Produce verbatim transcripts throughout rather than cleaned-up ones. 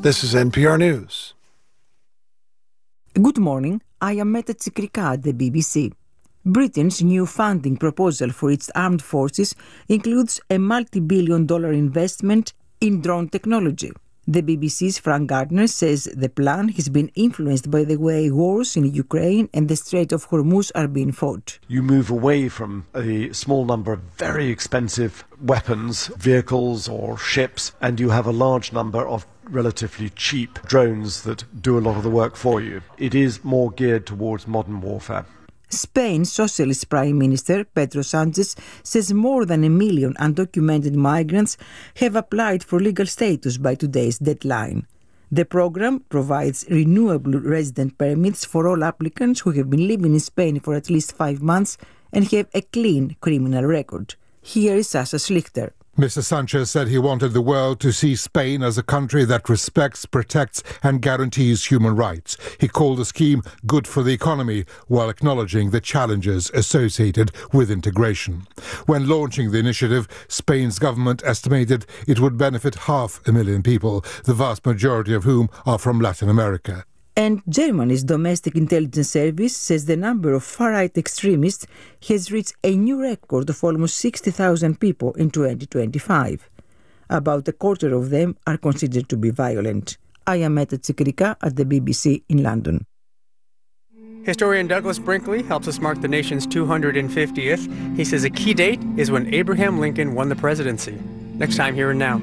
This is N P R News. Good morning. I am Meta Tsikrika at the B B C. Britain's new funding proposal for its armed forces includes a multi-billion dollar investment in drone technology. The B B C's Frank Gardner says the plan has been influenced by the way wars in Ukraine and the Strait of Hormuz are being fought. You move away from a small number of very expensive weapons, vehicles or ships, and you have a large number of relatively cheap drones that do a lot of the work for you. It is more geared towards modern warfare. Spain's Socialist Prime Minister Pedro Sanchez says more than a million undocumented migrants have applied for legal status by today's deadline. The program provides renewable resident permits for all applicants who have been living in Spain for at least five months and have a clean criminal record. Here is Sasha Schlichter. Mister Sanchez said he wanted the world to see Spain as a country that respects, protects and guarantees human rights. He called the scheme good for the economy while acknowledging the challenges associated with integration. When launching the initiative, Spain's government estimated it would benefit half a million people, the vast majority of whom are from Latin America. And Germany's domestic intelligence service says the number of far-right extremists has reached a new record of almost sixty thousand people in twenty twenty-five. About a quarter of them are considered to be violent. I am Meta Tsikrika at the B B C in London. Historian Douglas Brinkley helps us mark the nation's two hundred fiftieth. He says a key date is when Abraham Lincoln won the presidency. Next time, Here and Now.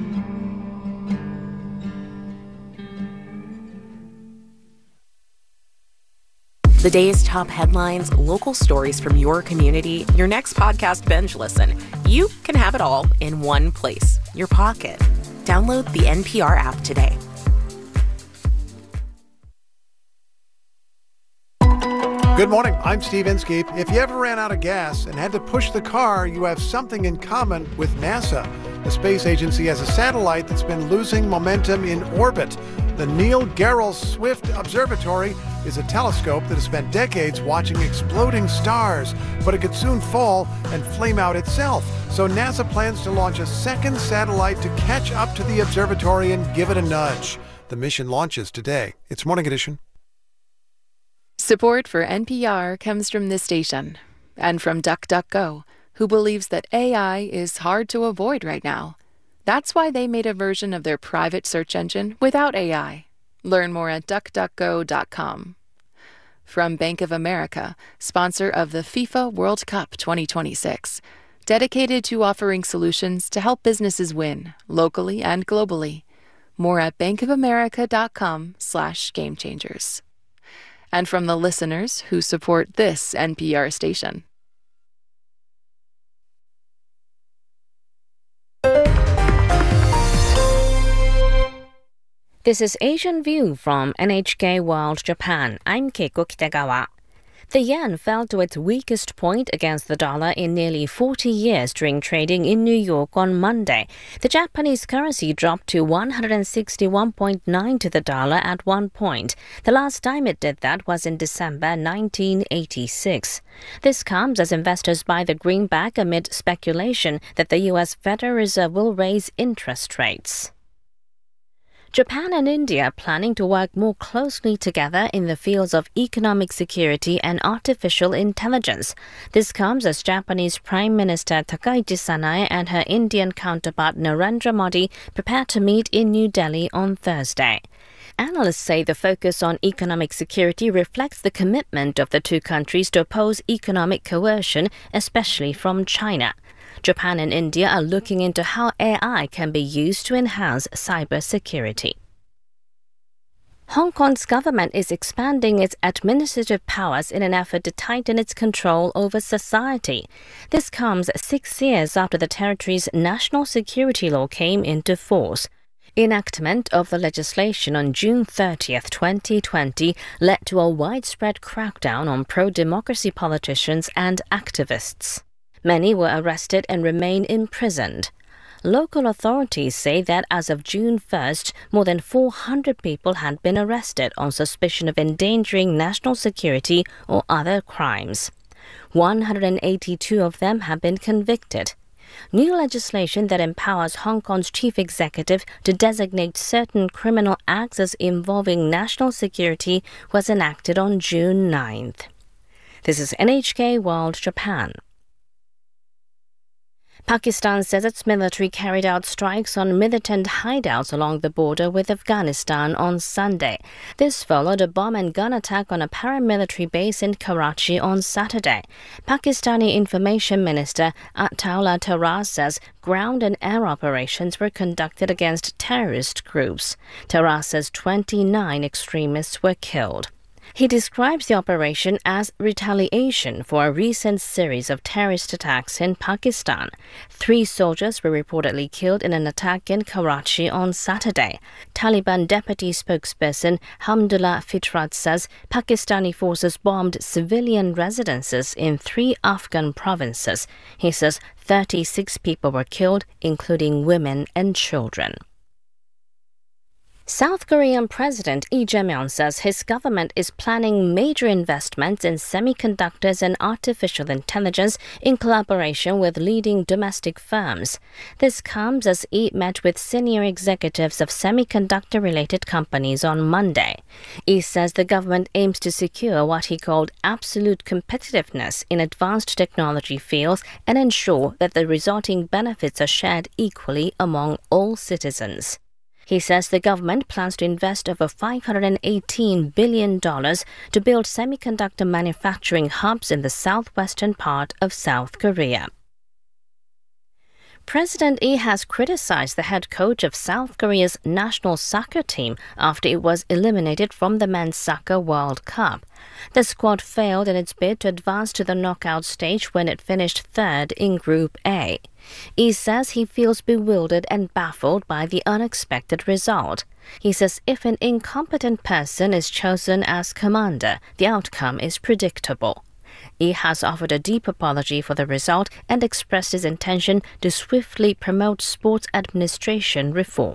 The day's top headlines, local stories from your community, your next podcast binge listen. You can have it all in one place, your pocket. Download the N P R app today. Good morning, I'm Steve Inskeep. If you ever ran out of gas and had to push the car, you have something in common with NASA. The space agency has a satellite that's been losing momentum in orbit. The Neil Gehrels Swift Observatory is a telescope that has spent decades watching exploding stars, but it could soon fall and flame out itself. So NASA plans to launch a second satellite to catch up to the observatory and give it a nudge. The mission launches today. It's Morning Edition. Support for N P R comes from this station and from DuckDuckGo, who believes that A I is hard to avoid right now. That's why they made a version of their private search engine without A I. Learn more at duck duck go dot com. From Bank of America, sponsor of the FIFA World Cup twenty twenty-six, dedicated to offering solutions to help businesses win, locally and globally. More at bankofamerica.com slash game changers. And from the listeners who support this N P R station. This is Asian View from N H K World Japan. I'm Keiko Kitagawa. The yen fell to its weakest point against the dollar in nearly forty years during trading in New York on Monday. The Japanese currency dropped to one hundred sixty-one point nine to the dollar at one point. The last time it did that was in December nineteen eighty-six. This comes as investors buy the greenback amid speculation that the U S Federal Reserve will raise interest rates. Japan and India are planning to work more closely together in the fields of economic security and artificial intelligence. This comes as Japanese Prime Minister Takaichi Sanae and her Indian counterpart Narendra Modi prepare to meet in New Delhi on Thursday. Analysts say the focus on economic security reflects the commitment of the two countries to oppose economic coercion, especially from China. Japan and India are looking into how A I can be used to enhance cybersecurity. Hong Kong's government is expanding its administrative powers in an effort to tighten its control over society. This comes six years after the territory's national security law came into force. Enactment of the legislation on June thirtieth, twenty twenty led to a widespread crackdown on pro-democracy politicians and activists. Many were arrested and remain imprisoned. Local authorities say that as of June first, more than four hundred people had been arrested on suspicion of endangering national security or other crimes. one hundred eighty-two of them have been convicted. New legislation that empowers Hong Kong's chief executive to designate certain criminal acts as involving national security was enacted on June ninth. This is N H K World Japan. Pakistan says its military carried out strikes on militant hideouts along the border with Afghanistan on Sunday. This followed a bomb and gun attack on a paramilitary base in Karachi on Saturday. Pakistani Information Minister Ataullah Tarar says ground and air operations were conducted against terrorist groups. Tarar says twenty-nine extremists were killed. He describes the operation as retaliation for a recent series of terrorist attacks in Pakistan. Three soldiers were reportedly killed in an attack in Karachi on Saturday. Taliban deputy spokesperson Hamdullah Fitrat says Pakistani forces bombed civilian residences in three Afghan provinces. He says thirty-six people were killed, including women and children. South Korean President Lee Jae-myung says his government is planning major investments in semiconductors and artificial intelligence in collaboration with leading domestic firms. This comes as Lee met with senior executives of semiconductor-related companies on Monday. Lee says the government aims to secure what he called absolute competitiveness in advanced technology fields and ensure that the resulting benefits are shared equally among all citizens. He says the government plans to invest over five hundred eighteen billion dollars to build semiconductor manufacturing hubs in the southwestern part of South Korea. President Lee has criticized the head coach of South Korea's national soccer team after it was eliminated from the Men's Soccer World Cup. The squad failed in its bid to advance to the knockout stage when it finished third in Group A. Lee says he feels bewildered and baffled by the unexpected result. He says if an incompetent person is chosen as commander, the outcome is predictable. Lee has offered a deep apology for the result and expressed his intention to swiftly promote sports administration reform.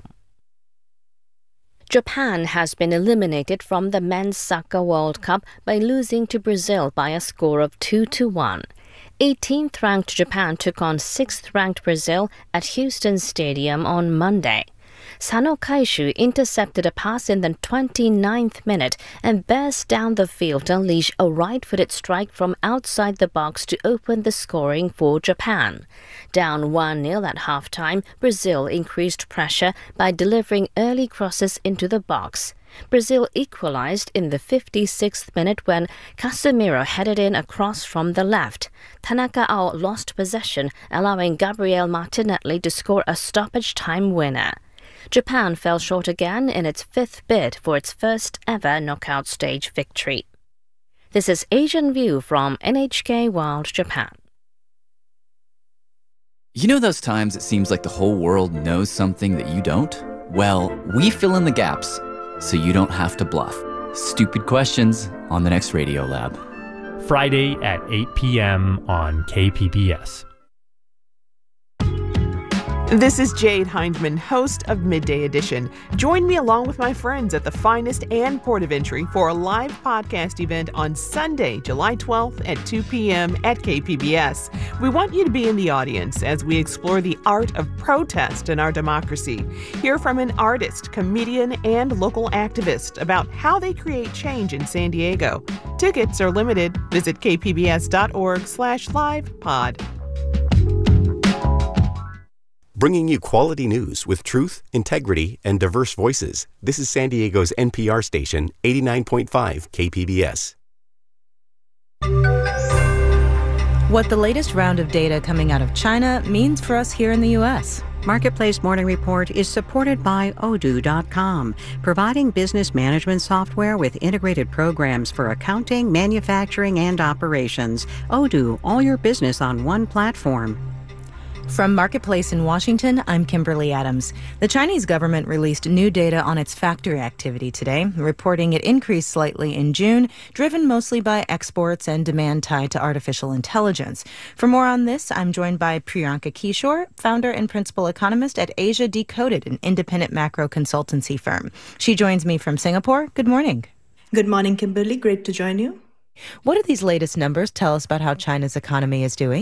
Japan has been eliminated from the Men's Soccer World Cup by losing to Brazil by a score of two to one. eighteenth-ranked Japan took on sixth-ranked Brazil at Houston Stadium on Monday. Sano Kaishu intercepted a pass in the twenty-ninth minute and burst down the field to unleash a right-footed strike from outside the box to open the scoring for Japan. Down one nil at halftime, Brazil increased pressure by delivering early crosses into the box. Brazil equalized in the fifty-sixth minute when Casemiro headed in a cross from the left. Tanaka Ao lost possession, allowing Gabriel Martinelli to score a stoppage-time winner. Japan fell short again in its fifth bid for its first-ever knockout stage victory. This is Asian View from N H K World Japan. You know those times it seems like the whole world knows something that you don't? Well, we fill in the gaps so you don't have to bluff. Stupid questions on the next Radio Lab. Friday at eight p.m. on K P B S. This is Jade Hindman, host of Midday Edition. Join me along with my friends at the Finest and Port of Entry for a live podcast event on Sunday, July twelfth at two p.m. at K P B S. We want you to be in the audience as we explore the art of protest in our democracy. Hear from an artist, comedian, and local activist about how they create change in San Diego. Tickets are limited. Visit kpbs.org slash live pod. Bringing you quality news with truth, integrity, and diverse voices. This is San Diego's N P R station, eighty-nine point five K P B S. What the latest round of data coming out of China means for us here in the U S. Marketplace Morning Report is supported by Odoo dot com, providing business management software with integrated programs for accounting, manufacturing, and operations. Odoo, all your business on one platform. From Marketplace in Washington, I'm Kimberly Adams. The Chinese government released new data on its factory activity today, reporting it increased slightly in June, driven mostly by exports and demand tied to artificial intelligence. For more on this, I'm joined by Priyanka Kishore, founder and principal economist at Asia Decoded, an independent macro consultancy firm. She joins me from Singapore. Good morning. Good morning, Kimberly. Great to join you. What do these latest numbers tell us about how China's economy is doing?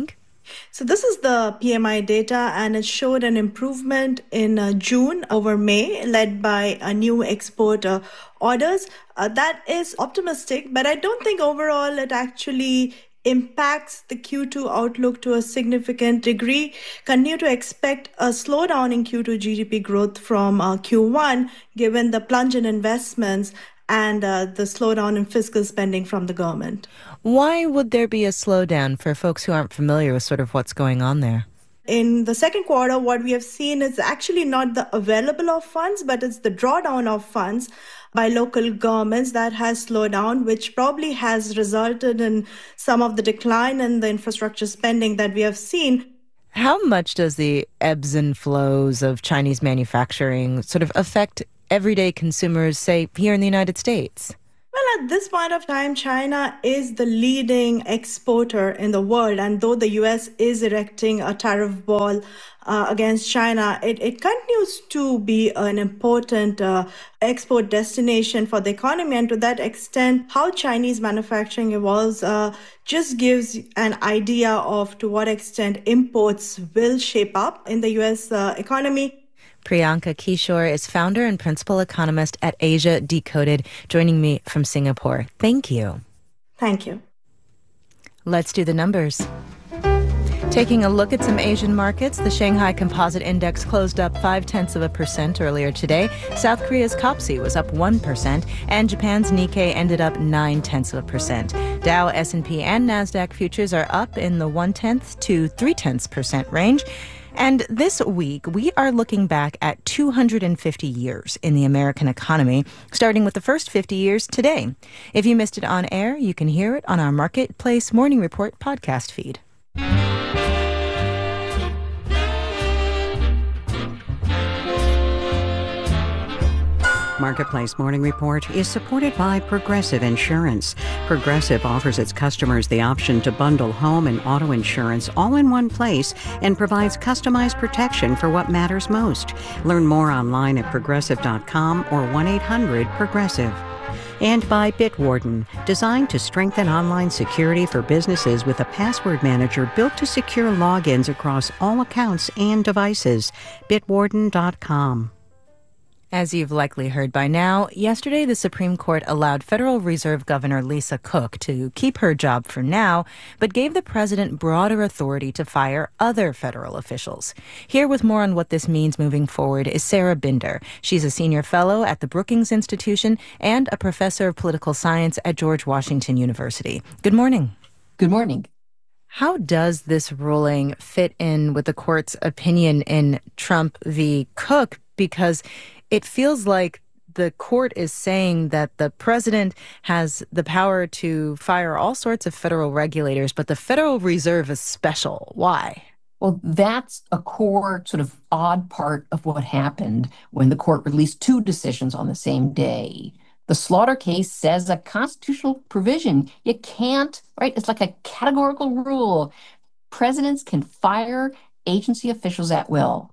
So this is the P M I data, and it showed an improvement in uh, June over May, led by uh, new export uh, orders. Uh, that is optimistic, but I don't think overall it actually impacts the Q two outlook to a significant degree. Continue to expect a slowdown in Q two G D P growth from uh, Q one, given the plunge in investments and uh, the slowdown in fiscal spending from the government. Why would there be a slowdown for folks who aren't familiar with sort of what's going on there? In the second quarter, what we have seen is actually not the available of funds, but it's the drawdown of funds by local governments that has slowed down, which probably has resulted in some of the decline in the infrastructure spending that we have seen. How much does the ebbs and flows of Chinese manufacturing sort of affect everyday consumers, say, here in the United States? Well, at this point of time, China is the leading exporter in the world. And though the U S is erecting a tariff wall uh, against China, it, it continues to be an important uh, export destination for the economy. And to that extent, how Chinese manufacturing evolves uh, just gives an idea of to what extent imports will shape up in the U S uh, economy. Priyanka Kishore is founder and principal economist at Asia Decoded, joining me from Singapore. Thank you. Thank you. Let's do the numbers. Taking a look at some Asian markets, the Shanghai Composite Index closed up five-tenths of a percent earlier today. South Korea's Kopsi was up one percent, and Japan's Nikkei ended up nine-tenths of a percent. Dow, S and P, and NASDAQ futures are up in the one-tenth to three-tenths percent range. And this week, we are looking back at two hundred fifty years in the American economy, starting with the first fifty years today. If you missed it on air, you can hear it on our Marketplace Morning Report podcast feed. Marketplace Morning Report is supported by Progressive Insurance. Progressive offers its customers the option to bundle home and auto insurance all in one place and provides customized protection for what matters most. Learn more online at progressive dot com or one eight hundred progressive. And by Bitwarden, designed to strengthen online security for businesses with a password manager built to secure logins across all accounts and devices. bitwarden dot com. As you've likely heard by now, yesterday the Supreme Court allowed Federal Reserve Governor Lisa Cook to keep her job for now, but gave the president broader authority to fire other federal officials. Here with more on what this means moving forward is Sarah Binder. She's a senior fellow at the Brookings Institution and a professor of political science at George Washington University. Good morning. Good morning. How does this ruling fit in with the court's opinion in Trump v. Cook? Because it feels like the court is saying that the president has the power to fire all sorts of federal regulators, but the Federal Reserve is special. Why? Well, that's a core sort of odd part of what happened when the court released two decisions on the same day. The Slaughter case says a constitutional provision. You can't, right? It's like a categorical rule. Presidents can fire agency officials at will.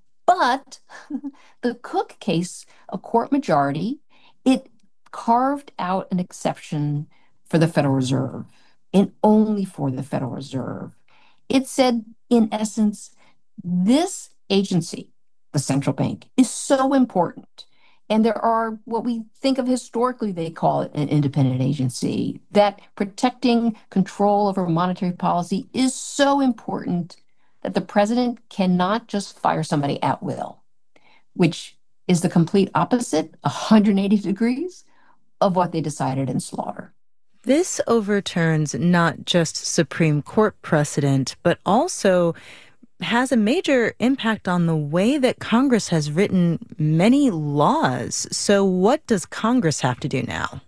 But the Cook case, a court majority, it carved out an exception for the Federal Reserve, and only for the Federal Reserve. It said, in essence, this agency, the central bank, is so important. And there are what we think of historically, they call it an independent agency, that protecting control over monetary policy is so important that the president cannot just fire somebody at will, which is the complete opposite, one hundred eighty degrees, of what they decided in Slaughter. This overturns not just Supreme Court precedent, but also has a major impact on the way that Congress has written many laws. So what does Congress have to do now?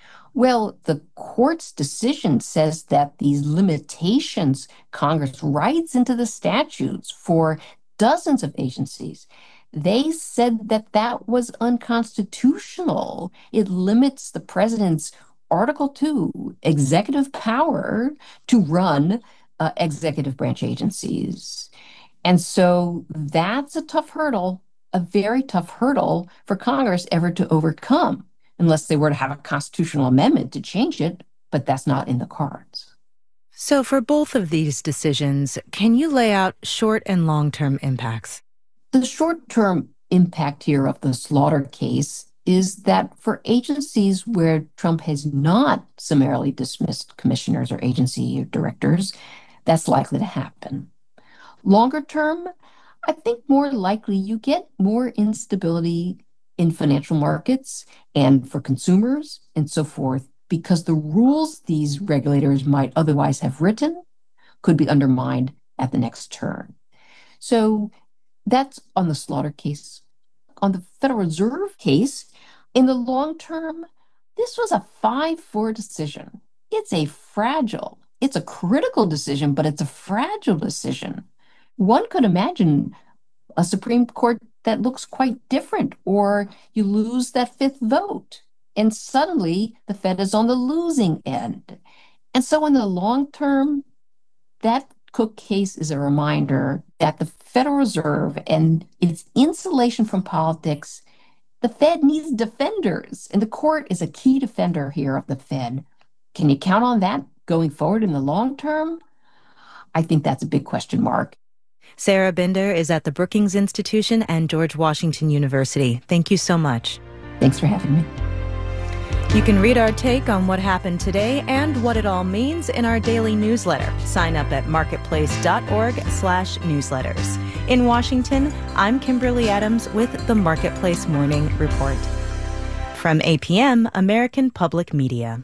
Well, the court's decision says that these limitations Congress writes into the statutes for dozens of agencies, they said that that was unconstitutional. It limits the president's Article two executive power to run uh, executive branch agencies. And so that's a tough hurdle, a very tough hurdle for Congress ever to overcome, unless they were to have a constitutional amendment to change it, but that's not in the cards. So for both of these decisions, can you lay out short and long-term impacts? The short-term impact here of the Slaughter case is that for agencies where Trump has not summarily dismissed commissioners or agency directors, that's likely to happen. Longer term, I think more likely you get more instability in financial markets and for consumers and so forth, because the rules these regulators might otherwise have written could be undermined at the next turn. So that's on the Slaughter case. On the Federal Reserve case, in the long term, this was a five four decision. It's a fragile, it's a critical decision, but it's a fragile decision. One could imagine a Supreme Court that looks quite different, or you lose that fifth vote, and suddenly the Fed is on the losing end. And so in the long term, that Cook case is a reminder that the Federal Reserve and its insulation from politics, the Fed needs defenders, and the court is a key defender here of the Fed. Can you count on that going forward in the long term? I think that's a big question mark. Sarah Binder is at the Brookings Institution and George Washington University. Thank you so much. Thanks for having me. You can read our take on what happened today and what it all means in our daily newsletter. Sign up at marketplace.org slash newsletters. In Washington, I'm Kimberly Adams with the Marketplace Morning Report. From A P M, American Public Media.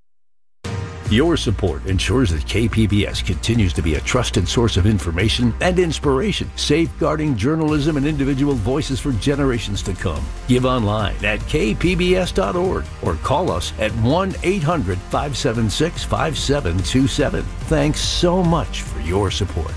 Your support ensures that K P B S continues to be a trusted source of information and inspiration, safeguarding journalism and individual voices for generations to come. Give online at k p b s dot org or call us at one eight hundred five seven six five seven two seven. Thanks so much for your support.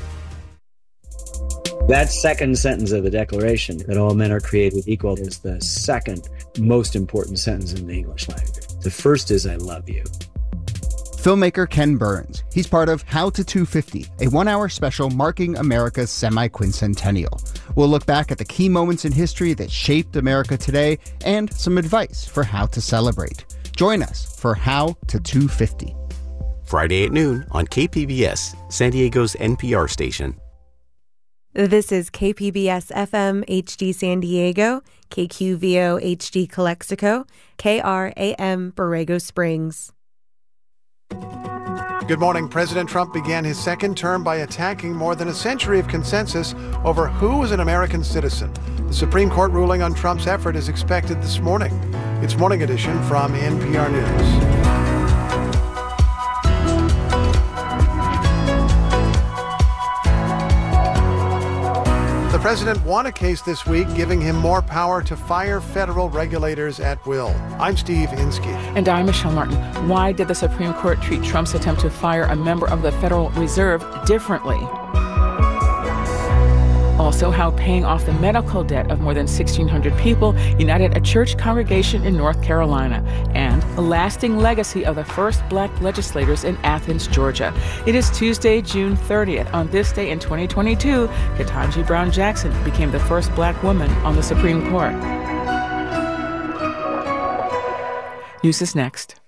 That second sentence of the Declaration, that all men are created equal, is the second most important sentence in the English language. The first is, I love you. Filmmaker Ken Burns. He's part of How to two fifty, a one-hour special marking America's semi-quincentennial. We'll look back at the key moments in history that shaped America today and some advice for how to celebrate. Join us for How to two fifty. Friday at noon on K P B S, San Diego's N P R station. This is K P B S F M H D San Diego, K Q V O H D Calexico, K R A M Borrego Springs. Good morning. President Trump began his second term by attacking more than a century of consensus over who is an American citizen. The Supreme Court ruling on Trump's effort is expected this morning. It's Morning Edition from N P R News. The president won a case this week giving him more power to fire federal regulators at will. I'm Steve Inskeep. And I'm Michelle Martin. Why did the Supreme Court treat Trump's attempt to fire a member of the Federal Reserve differently? Also, how paying off the medical debt of more than sixteen hundred people united a church congregation in North Carolina, and a lasting legacy of the first black legislators in Athens, Georgia. It is Tuesday, June thirtieth. On this day in twenty twenty-two, Ketanji Brown Jackson became the first black woman on the Supreme Court. News is next.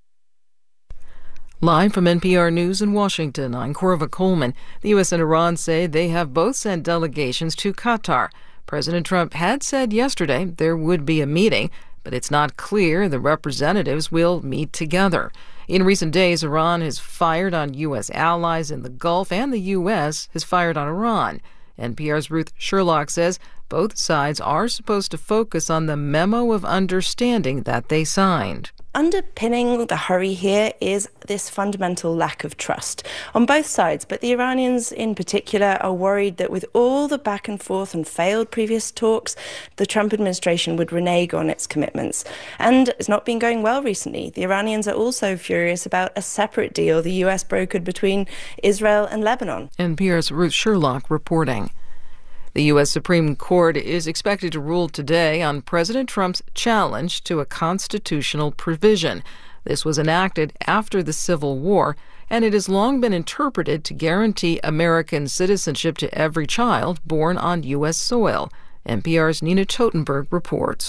Live from N P R News in Washington, I'm Corva Coleman. The U S and Iran say they have both sent delegations to Qatar. President Trump had said yesterday there would be a meeting, but it's not clear the representatives will meet together. In recent days, Iran has fired on U S allies in the Gulf, and the U S has fired on Iran. N P R's Ruth Sherlock says both sides are supposed to focus on the memo of understanding that they signed. Underpinning the hurry here is this fundamental lack of trust on both sides, but the Iranians in particular are worried that with all the back and forth and failed previous talks, the Trump administration would renege on its commitments. And it's not been going well recently. The Iranians are also furious about a separate deal the U S brokered between Israel and Lebanon. N P R's Ruth Sherlock reporting. The U S Supreme Court is expected to rule today on President Trump's challenge to a constitutional provision. This was enacted after the Civil War, and it has long been interpreted to guarantee American citizenship to every child born on U S soil. N P R's Nina Totenberg reports.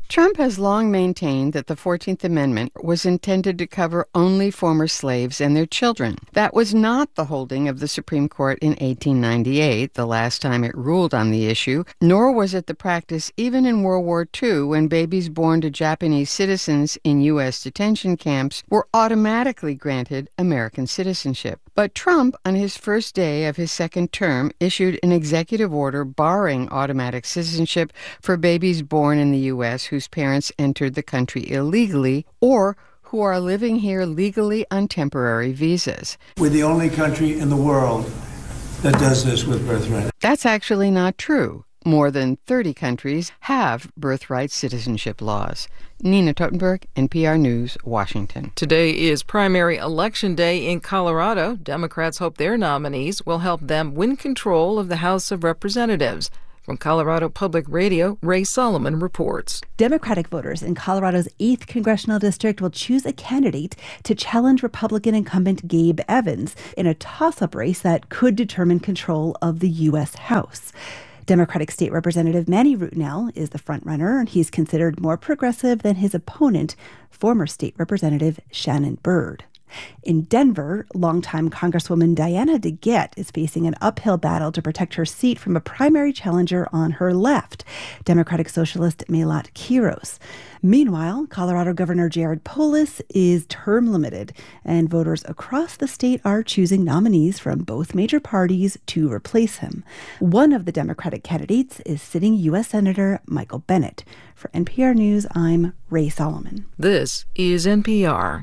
Trump has long maintained that the fourteenth Amendment was intended to cover only former slaves and their children. That was not the holding of the Supreme Court in eighteen ninety-eight, the last time it ruled on the issue, nor was it the practice even in World War Two when babies born to Japanese citizens in U S detention camps were automatically granted American citizenship. But Trump, on his first day of his second term, issued an executive order barring automatic citizenship for babies born in the U S whose parents entered the country illegally or who are living here legally on temporary visas. We're the only country in the world that does this with birthright. That's actually not true. More than thirty countries have birthright citizenship laws. Nina Totenberg, N P R News, Washington. Today is primary election day in Colorado. Democrats hope their nominees will help them win control of the House of Representatives. From Colorado Public Radio, Ray Solomon reports. Democratic voters in Colorado's eighth Congressional District will choose a candidate to challenge Republican incumbent Gabe Evans in a toss-up race that could determine control of the U S House. Democratic State Representative Manny Rutinel is the frontrunner, and he's considered more progressive than his opponent, former State Representative Shannon Byrd. In Denver, longtime Congresswoman Diana DeGette is facing an uphill battle to protect her seat from a primary challenger on her left, Democratic Socialist Melat Quiros. Meanwhile, Colorado Governor Jared Polis is term limited, and voters across the state are choosing nominees from both major parties to replace him. One of the Democratic candidates is sitting U S Senator Michael Bennet. For N P R News, I'm Ray Solomon. This is N P R.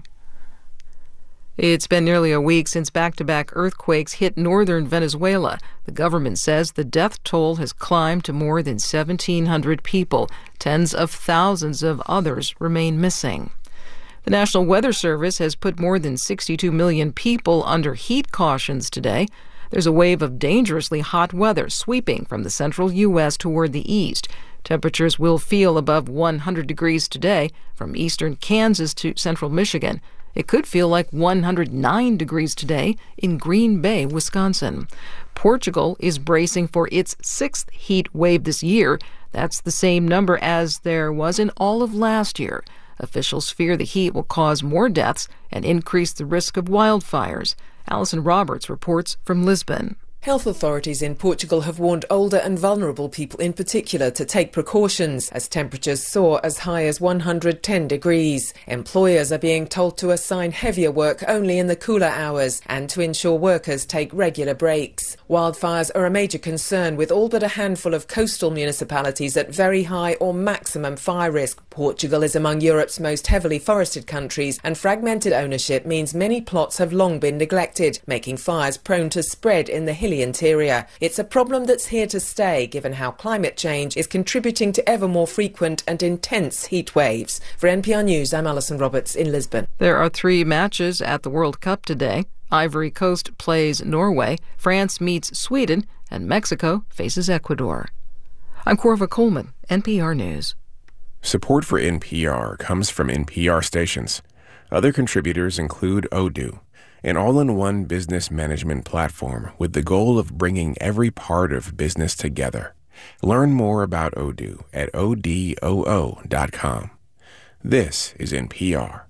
It's been nearly a week since back-to-back earthquakes hit northern Venezuela. The government says the death toll has climbed to more than seventeen hundred people. Tens of thousands of others remain missing. The National Weather Service has put more than sixty-two million people under heat cautions today. There's a wave of dangerously hot weather sweeping from the central U S toward the east. Temperatures will feel above one hundred degrees today from eastern Kansas to central Michigan. It could feel like one hundred nine degrees today in Green Bay, Wisconsin. Portugal is bracing for its sixth heat wave this year. That's the same number as there was in all of last year. Officials fear the heat will cause more deaths and increase the risk of wildfires. Alison Roberts reports from Lisbon. Health authorities in Portugal have warned older and vulnerable people in particular to take precautions as temperatures soar as high as one hundred ten degrees. Employers are being told to assign heavier work only in the cooler hours and to ensure workers take regular breaks. Wildfires are a major concern, with all but a handful of coastal municipalities at very high or maximum fire risk. Portugal is among Europe's most heavily forested countries, and fragmented ownership means many plots have long been neglected, making fires prone to spread in the hilly interior. It's a problem that's here to stay, given how climate change is contributing to ever more frequent and intense heat waves. For N P R News, I'm Alison Roberts in Lisbon. There are three matches at the World Cup today. Ivory Coast plays Norway, France meets Sweden, and Mexico faces Ecuador. I'm Corva Coleman, N P R News. Support for N P R comes from N P R stations. Other contributors include Odoo, an all-in-one business management platform with the goal of bringing every part of business together. Learn more about Odoo at odoo dot com. This is N P R.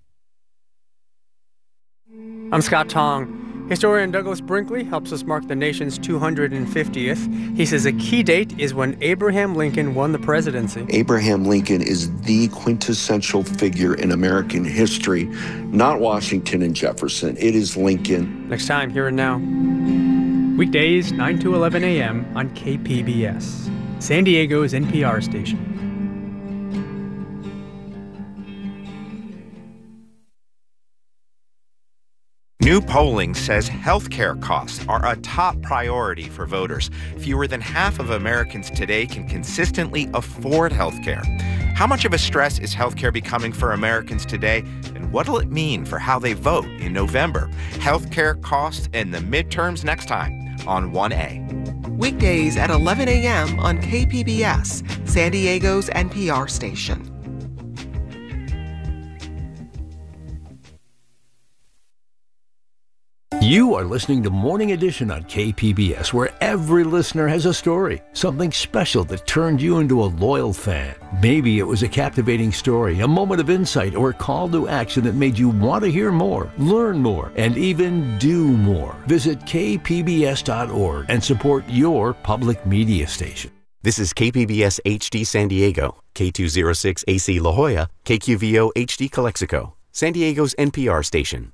I'm Scott Tong. Historian Douglas Brinkley helps us mark the nation's two hundred fiftieth. He says a key date is when Abraham Lincoln won the presidency. Abraham Lincoln is the quintessential figure in American history, not Washington and Jefferson. It is Lincoln. Next time, Here and Now. Weekdays, nine to eleven a.m. on K P B S, San Diego's N P R station. New polling says healthcare costs are a top priority for voters. Fewer than half of Americans today can consistently afford healthcare. How much of a stress is healthcare becoming for Americans today, and what will it mean for how they vote in November? Healthcare costs and the midterms next time on one A. Weekdays at eleven a.m. on K P B S, San Diego's N P R station. You are listening to Morning Edition on K P B S, where every listener has a story, something special that turned you into a loyal fan. Maybe it was a captivating story, a moment of insight, or a call to action that made you want to hear more, learn more, and even do more. Visit K P B S dot org and support your public media station. This is K P B S H D San Diego, K two oh six A C La Jolla, K Q V O H D Calexico, San Diego's N P R station.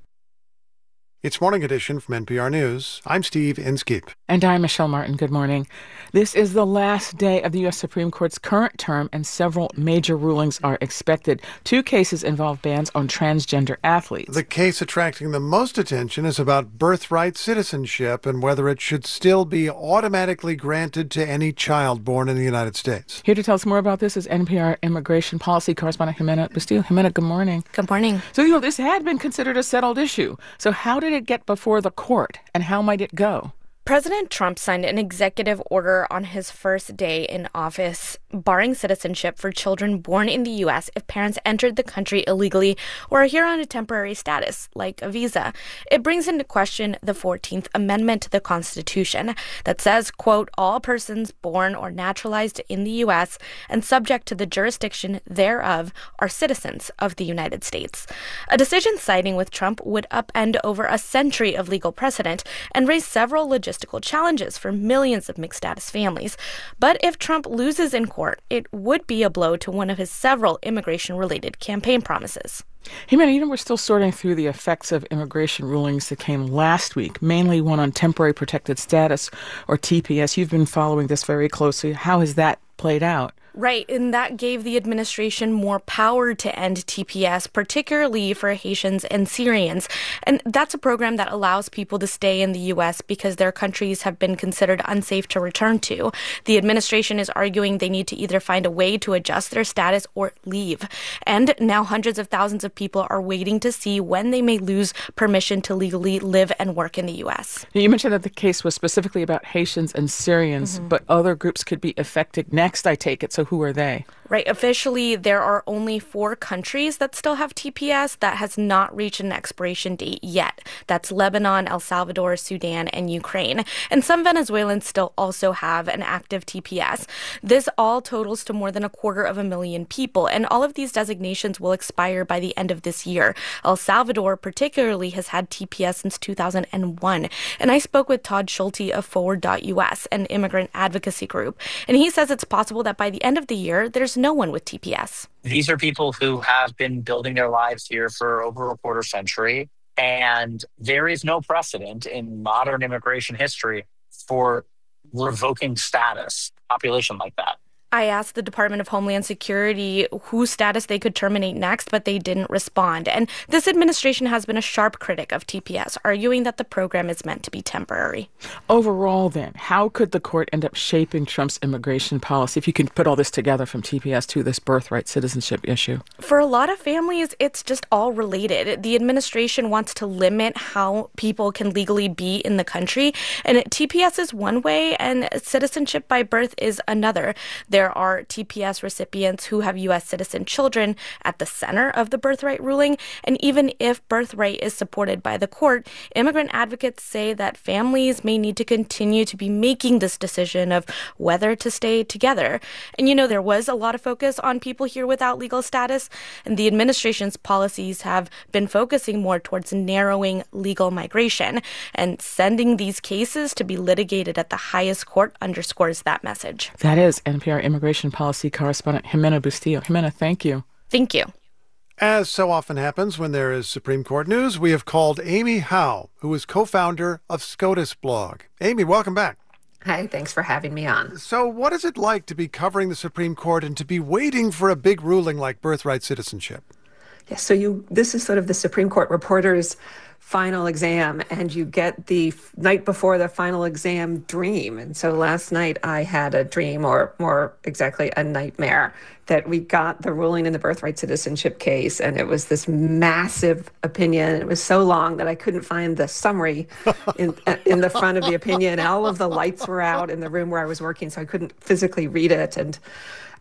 It's Morning Edition from N P R News. I'm Steve Inskeep. And I'm Michelle Martin. Good morning. This is the last day of the U S Supreme Court's current term, and several major rulings are expected. Two cases involve bans on transgender athletes. The case attracting the most attention is about birthright citizenship and whether it should still be automatically granted to any child born in the United States. Here to tell us more about this is N P R immigration policy correspondent Jimena Bustillo. Jimena, good morning. Good morning. So, you know, this had been considered a settled issue. So how did it get before the court, and how might it go? President Trump signed an executive order on his first day in office, barring citizenship for children born in the U S if parents entered the country illegally or are here on a temporary status, like a visa. It brings into question the fourteenth Amendment to the Constitution that says, quote, all persons born or naturalized in the U S and subject to the jurisdiction thereof are citizens of the United States. A decision siding with Trump would upend over a century of legal precedent and raise several logistical challenges for millions of mixed-status families. But if Trump loses in court, it would be a blow to one of his several immigration-related campaign promises. Hey, man, you know, we're still sorting through the effects of immigration rulings that came last week, mainly one on temporary protected status, or T P S. You've been following this very closely. How has that played out? Right, and that gave the administration more power to end T P S, particularly for Haitians and Syrians. And that's a program that allows people to stay in the U S because their countries have been considered unsafe to return to. The administration is arguing they need to either find a way to adjust their status or leave. And now hundreds of thousands of people are waiting to see when they may lose permission to legally live and work in the U S. You mentioned that the case was specifically about Haitians and Syrians, mm-hmm. but other groups could be affected next, I take it. So who are they? Right. Officially, there are only four countries that still have T P S that has not reached an expiration date yet. That's Lebanon, El Salvador, Sudan, and Ukraine. And some Venezuelans still also have an active T P S. This all totals to more than a quarter of a million people. And all of these designations will expire by the end of this year. El Salvador particularly has had T P S since two thousand one. And I spoke with Todd Schulte of Forward dot U S, an immigrant advocacy group. And he says it's possible that by the end of the year, there's no one with T P S. These are people who have been building their lives here for over a quarter century, and there is no precedent in modern immigration history for revoking status, population like that. I asked the Department of Homeland Security whose status they could terminate next, but they didn't respond. And this administration has been a sharp critic of T P S, arguing that the program is meant to be temporary. Overall, then, how could the court end up shaping Trump's immigration policy, if you can put all this together from T P S to this birthright citizenship issue? For a lot of families, it's just all related. The administration wants to limit how people can legally be in the country, and T P S is one way, and citizenship by birth is another. There There are T P S recipients who have U S citizen children at the center of the birthright ruling. And even if birthright is supported by the court, immigrant advocates say that families may need to continue to be making this decision of whether to stay together. And, you know, there was a lot of focus on people here without legal status, and the administration's policies have been focusing more towards narrowing legal migration. And sending these cases to be litigated at the highest court underscores that message. That is N P R immigration policy correspondent Jimena Bustillo. Jimena, thank you. Thank you. As so often happens when there is Supreme Court news, we have called Amy Howe, who is co-founder of SCOTUS blog. Amy, welcome back. Hi, thanks for having me on. So what is it like to be covering the Supreme Court and to be waiting for a big ruling like birthright citizenship? Yeah, so you this is sort of the Supreme Court reporter's final exam, and you get the f- night before the final exam dream. And so last night I had a dream, or more exactly a nightmare, that we got the ruling in the birthright citizenship case, and it was this massive opinion. It was so long that I couldn't find the summary in in the front of the opinion. All of the lights were out in the room where I was working, so I couldn't physically read it. And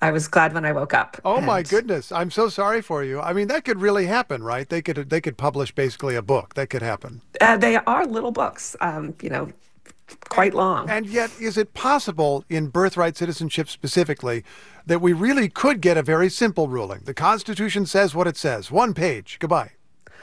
I was glad when I woke up. Oh and... my goodness. I'm so sorry for you. I mean, that could really happen, right? They could they could publish basically a book. That could happen. Uh, they are little books, um, you know, quite long. And yet, is it possible in birthright citizenship specifically that we really could get a very simple ruling? The Constitution says what it says. One page. Goodbye.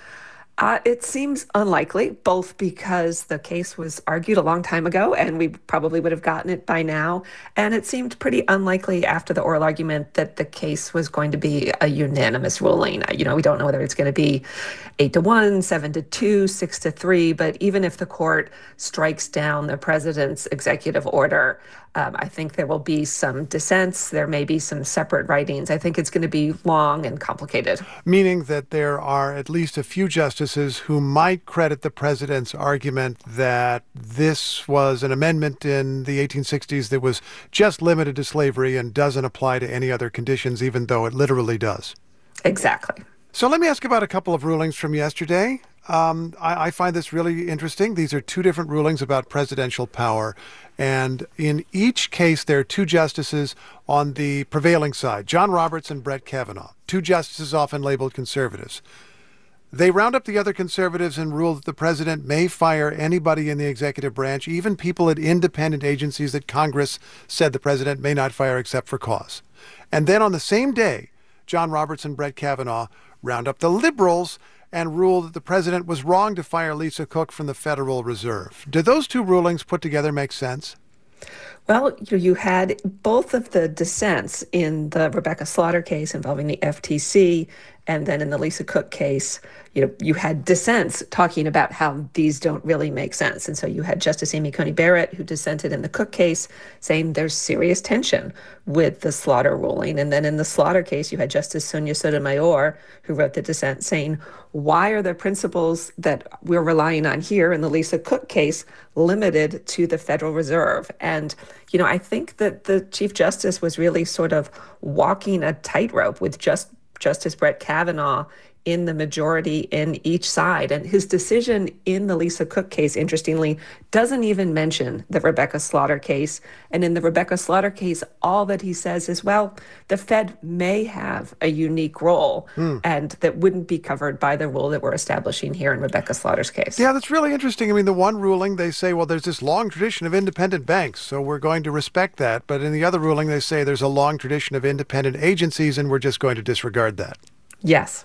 Uh, it seems unlikely, both because the case was argued a long time ago and we probably would have gotten it by now. And it seemed pretty unlikely after the oral argument that the case was going to be a unanimous ruling. You know, we don't know whether it's going to be eight to one, seven to two, six to three. But even if the court strikes down the president's executive order, Um, I think there will be some dissents. There may be some separate writings. I think it's going to be long and complicated. Meaning that there are at least a few justices who might credit the president's argument that this was an amendment in the eighteen sixties that was just limited to slavery and doesn't apply to any other conditions, even though it literally does. Exactly. So let me ask about a couple of rulings from yesterday. Um, I, I find this really interesting. These are two different rulings about presidential power. And in each case, there are two justices on the prevailing side, John Roberts and Brett Kavanaugh, two justices often labeled conservatives. They round up the other conservatives and rule that the president may fire anybody in the executive branch, even people at independent agencies that Congress said the president may not fire except for cause. And then on the same day, John Roberts and Brett Kavanaugh round up the liberals and rule that the president was wrong to fire Lisa Cook from the Federal Reserve. Do those two rulings put together make sense? Well, you had both of the dissents in the Rebecca Slaughter case involving the F T C, and then in the Lisa Cook case, you know, you had dissents talking about how these don't really make sense. And so you had Justice Amy Coney Barrett, who dissented in the Cook case, saying there's serious tension with the Slaughter ruling. And then in the Slaughter case, you had Justice Sonia Sotomayor, who wrote the dissent, saying, why are the principles that we're relying on here in the Lisa Cook case limited to the Federal Reserve? And, you know, I think that the Chief Justice was really sort of walking a tightrope with just Justice Brett Kavanaugh in the majority in each side. And his decision in the Lisa Cook case, interestingly, doesn't even mention the Rebecca Slaughter case. And in the Rebecca Slaughter case, all that he says is, well, the Fed may have a unique role mm. and that wouldn't be covered by the rule that we're establishing here in Rebecca Slaughter's case. Yeah, that's really interesting. I mean, the one ruling, they say, well, there's this long tradition of independent banks, so we're going to respect that. But in the other ruling, they say there's a long tradition of independent agencies, and we're just going to disregard that. Yes.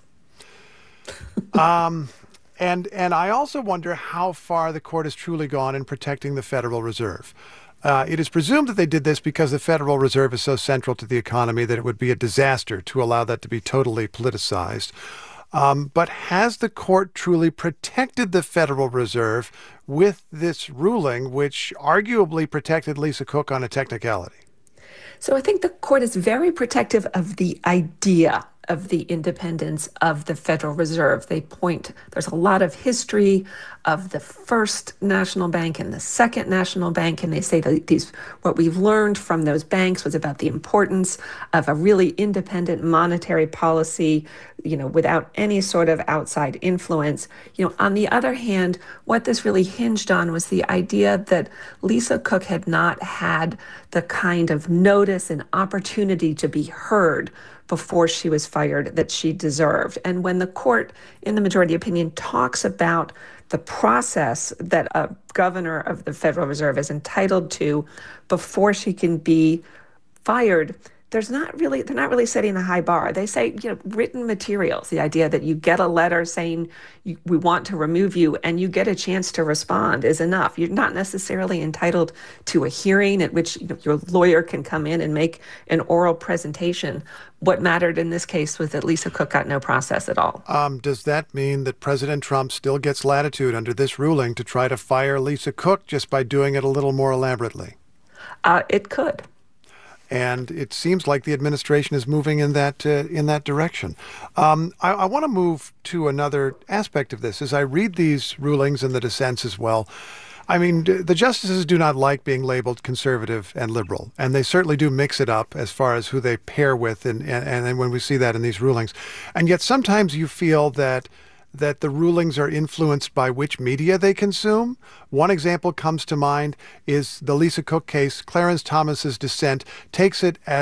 um, and and I also wonder how far the court has truly gone in protecting the Federal Reserve. Uh, it is presumed that they did this because the Federal Reserve is so central to the economy that it would be a disaster to allow that to be totally politicized. Um, but has the court truly protected the Federal Reserve with this ruling, which arguably protected Lisa Cook on a technicality? So I think the court is very protective of the idea of the independence of the Federal Reserve. They point, there's a lot of history of the first national bank and the second national bank, and they say that these, what we've learned from those banks was about the importance of a really independent monetary policy, you know, without any sort of outside influence. You know, on the other hand, what this really hinged on was the idea that Lisa Cook had not had the kind of notice and opportunity to be heard before she was fired that she deserved. And when the court, in the majority opinion, talks about the process that a governor of the Federal Reserve is entitled to before she can be fired, there's not really, they're not really setting a high bar. They say, you know, written materials, the idea that you get a letter saying you, we want to remove you and you get a chance to respond is enough. You're not necessarily entitled to a hearing at which, you know, your lawyer can come in and make an oral presentation. What mattered in this case was that Lisa Cook got no process at all. Um, does that mean that President Trump still gets latitude under this ruling to try to fire Lisa Cook just by doing it a little more elaborately? Uh, it could. And it seems like the administration is moving in that uh, in that direction. Um, I, I want to move to another aspect of this. As I read these rulings and the dissents as well, I mean, the justices do not like being labeled conservative and liberal, and they certainly do mix it up as far as who they pair with, and and, and when we see that in these rulings. And yet sometimes you feel that that the rulings are influenced by which media they consume. One example comes to mind is the Lisa Cook case. Clarence Thomas's dissent takes it as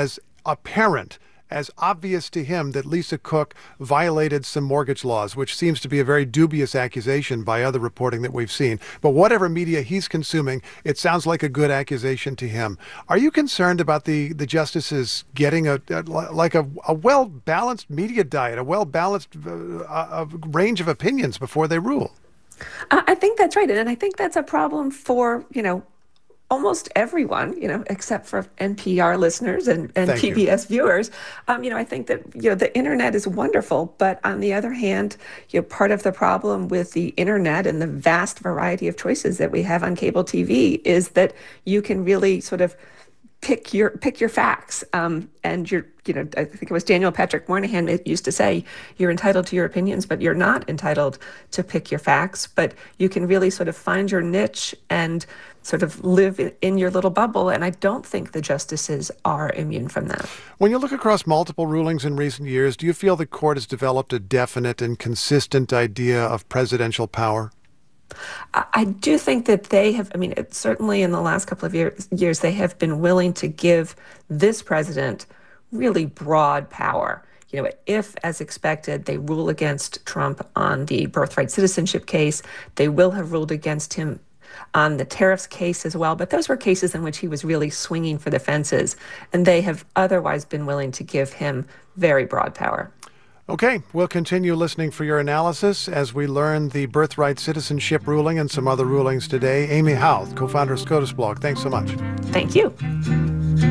apparent, as obvious to him that Lisa Cook violated some mortgage laws, which seems to be a very dubious accusation by other reporting that we've seen. But whatever media he's consuming, it sounds like a good accusation to him. Are you concerned about the, the justices getting a, a like a, a well-balanced media diet, a well-balanced uh, a range of opinions before they rule? Uh, I think that's right. And I think that's a problem for, you know, almost everyone, you know, except for N P R listeners and, and P B S you. viewers. Um, you know, I think that, you know, the internet is wonderful. But on the other hand, you know, part of the problem with the internet and the vast variety of choices that we have on cable T V is that you can really sort of pick your pick your facts. Um, and you're, you know, I think it was Daniel Patrick Moynihan used to say, you're entitled to your opinions, but you're not entitled to pick your facts. But you can really sort of find your niche and sort of live in your little bubble. And I don't think the justices are immune from that. When you look across multiple rulings in recent years, do you feel the court has developed a definite and consistent idea of presidential power? I do think that they have, I mean, it, certainly in the last couple of years, years, they have been willing to give this president really broad power. You know, if, as expected, they rule against Trump on the birthright citizenship case, they will have ruled against him on the tariffs case as well. But those were cases in which he was really swinging for the fences, and they have otherwise been willing to give him very broad power. Okay, we'll continue listening for your analysis as we learn the birthright citizenship ruling and some other rulings today. Amy Houth, co-founder of SCOTUS Blog, thanks so much. Thank you.